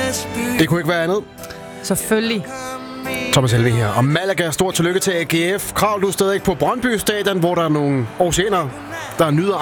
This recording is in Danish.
Det kunne ikke være andet. Selvfølgelig. Thomas Helvig her. Og Malaga, stort tillykke til AGF. Krav, du er stadig på Brøndby Stadion, hvor der er nogle oceaner, der nyder